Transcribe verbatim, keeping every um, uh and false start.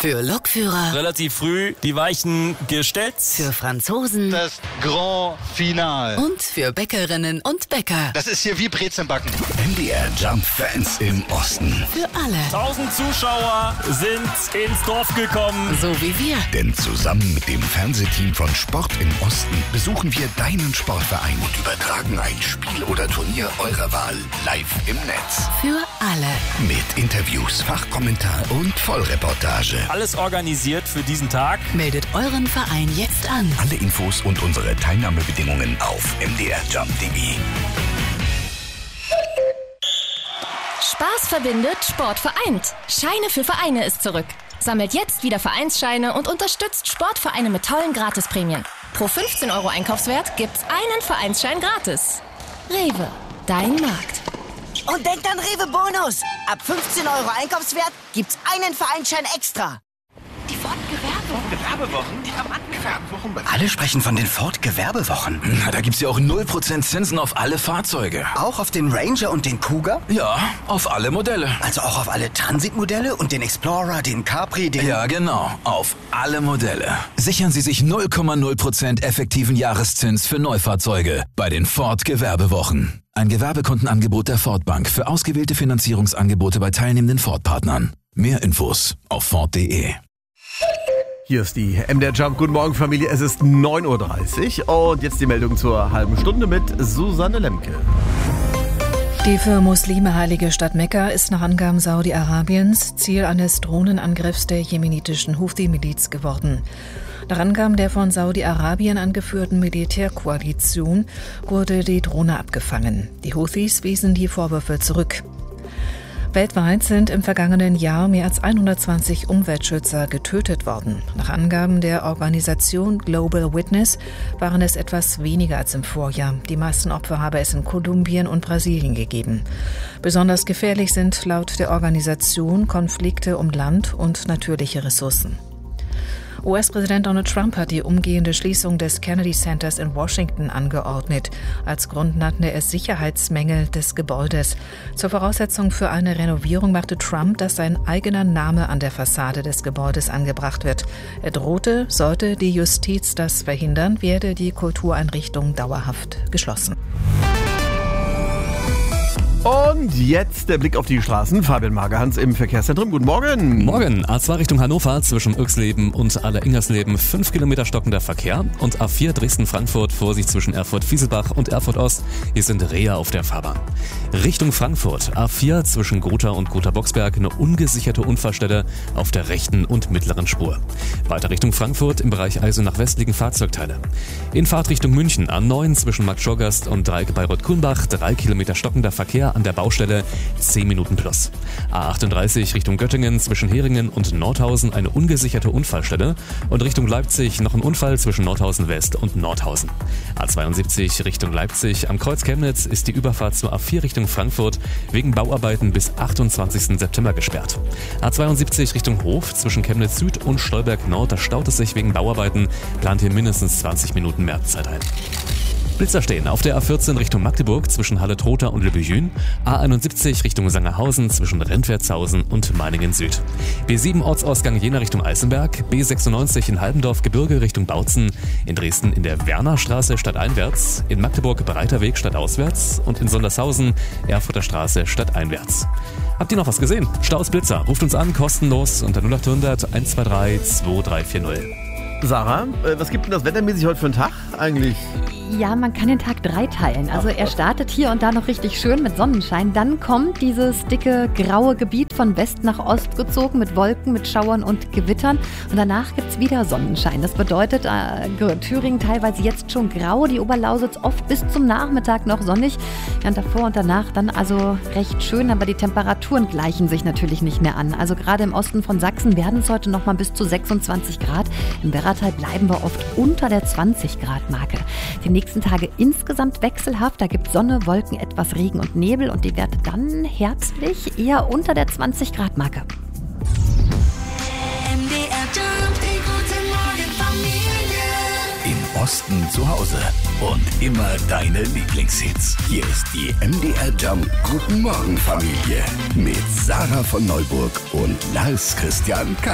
Für Lokführer. Relativ früh die Weichen gestellt. Für Franzosen. Das Grand Finale. Und für Bäckerinnen und Bäcker. Das ist hier wie Brezelbacken. M D R Jump Fans im Osten. Für alle. Tausend Zuschauer sind ins Dorf gekommen. So wie wir. Denn zusammen mit dem Fernsehteam von Sport im Osten besuchen wir deinen Sportverein und übertragen ein Spiel oder Turnier eurer Wahl live im Netz. Für alle. Mit Interviews, Fachkommentar und Vollreportage. Alles organisiert für diesen Tag. Meldet euren Verein jetzt an. Alle Infos und unsere Teilnahmebedingungen auf m d r jump punkt d e. Spaß verbindet, Sport vereint. Scheine für Vereine ist zurück. Sammelt jetzt wieder Vereinsscheine und unterstützt Sportvereine mit tollen Gratisprämien. Pro fünfzehn Euro Einkaufswert gibt's einen Vereinsschein gratis. Rewe, dein Markt. Und denkt an Rewe Bonus. Ab fünfzehn Euro Einkaufswert gibt's einen Vereinsschein extra. Die Ford-Gewerbewochen. Gewerbewochen? Diamantengewerbewochen. Alle sprechen von den Ford-Gewerbewochen. Na, da gibt's ja auch null Prozent Zinsen auf alle Fahrzeuge. Auch auf den Ranger und den Cougar? Ja, auf alle Modelle. Also auch auf alle Transitmodelle und den Explorer, den Capri, den... Ja, genau. Auf alle Modelle. Sichern Sie sich null Komma null Prozent effektiven Jahreszins für Neufahrzeuge bei den Ford-Gewerbewochen. Ein Gewerbekontenangebot der Ford Bank für ausgewählte Finanzierungsangebote bei teilnehmenden Ford-Partnern. Mehr Infos auf ford punkt d e. Hier ist die M D R Jump. Guten Morgen, Familie. Es ist neun Uhr dreißig und jetzt die Meldung zur halben Stunde mit Susanne Lemke. Die für Muslime heilige Stadt Mekka ist nach Angaben Saudi-Arabiens Ziel eines Drohnenangriffs der jemenitischen Houthi-Miliz geworden. Nach Angaben der von Saudi-Arabien angeführten Militärkoalition wurde die Drohne abgefangen. Die Houthis wiesen die Vorwürfe zurück. Weltweit sind im vergangenen Jahr mehr als hundertzwanzig Umweltschützer getötet worden. Nach Angaben der Organisation Global Witness waren es etwas weniger als im Vorjahr. Die meisten Opfer habe es in Kolumbien und Brasilien gegeben. Besonders gefährlich sind laut der Organisation Konflikte um Land und natürliche Ressourcen. U S-Präsident Donald Trump hat die umgehende Schließung des Kennedy Centers in Washington angeordnet. Als Grund nannte er Sicherheitsmängel des Gebäudes. Zur Voraussetzung für eine Renovierung machte Trump, dass sein eigener Name an der Fassade des Gebäudes angebracht wird. Er drohte, sollte die Justiz das verhindern, werde die Kultureinrichtung dauerhaft geschlossen. Und jetzt der Blick auf die Straßen. Fabian Magerhans im Verkehrszentrum. Guten Morgen. Morgen. A zwei Richtung Hannover zwischen Uexleben und Aller-Ingersleben fünf Kilometer stockender Verkehr. Und A vier Dresden-Frankfurt, Vorsicht zwischen Erfurt-Fieselbach und Erfurt-Ost. Hier sind Reher auf der Fahrbahn. Richtung Frankfurt. A vier zwischen Gotha und Gotha-Boxberg eine ungesicherte Unfallstelle auf der rechten und mittleren Spur. Weiter Richtung Frankfurt im Bereich Eisenach-West liegen Fahrzeugteile. In Fahrtrichtung München A neun zwischen Marktschorgast und Dreieck Bayreuth-Kulmbach drei Kilometer stockender Verkehr an der Baustelle, zehn Minuten plus. A achtunddreißig Richtung Göttingen zwischen Heringen und Nordhausen eine ungesicherte Unfallstelle und Richtung Leipzig noch ein Unfall zwischen Nordhausen West und Nordhausen. A zweiundsiebzig Richtung Leipzig am Kreuz Chemnitz ist die Überfahrt zur A vier Richtung Frankfurt wegen Bauarbeiten bis achtundzwanzigsten September gesperrt. A zweiundsiebzig Richtung Hof zwischen Chemnitz Süd und Stolberg Nord, da staut es sich wegen Bauarbeiten, plant hier mindestens zwanzig Minuten mehr Zeit ein. Blitzer stehen auf der A vierzehn Richtung Magdeburg zwischen Halle-Trotha und Lübbehün, A einundsiebzig Richtung Sangerhausen zwischen Rentwertshausen und Meiningen Süd, B sieben Ortsausgang Jena Richtung Eisenberg, B sechsundneunzig in Halbendorf-Gebirge Richtung Bautzen, in Dresden in der Wernerstraße stadteinwärts, in Magdeburg Breiter Weg stadtauswärts und in Sondershausen Erfurter Straße stadteinwärts. Habt ihr noch was gesehen? Staus Blitzer, ruft uns an, kostenlos unter null acht hundert eins zwei drei zwei drei vier null. Sarah, was gibt denn das wettermäßig heute für einen Tag eigentlich? Ja, man kann den Tag dreiteilen. Also er startet hier und da noch richtig schön mit Sonnenschein. Dann kommt dieses dicke graue Gebiet von West nach Ost gezogen mit Wolken, mit Schauern und Gewittern. Und danach gibt's wieder Sonnenschein. Das bedeutet, äh, Thüringen teilweise jetzt schon grau, die Oberlausitz oft bis zum Nachmittag noch sonnig. Ja, und davor und danach dann also recht schön, aber die Temperaturen gleichen sich natürlich nicht mehr an. Also gerade im Osten von Sachsen werden es heute noch mal bis zu sechsundzwanzig Grad. Im Werratal bleiben wir oft unter der zwanzig Grad Marke. Die nächsten Tage insgesamt wechselhaft. Da gibt es Sonne, Wolken, etwas Regen und Nebel und die Werte dann herbstlich eher unter der zwanzig Grad Marke. M D R Jump, die gute Morgen Familie. Im Osten zu Hause und immer deine Lieblingshits. Hier ist die M D R Jump Guten Morgen Familie mit Sarah von Neuburg und Lars Christian K.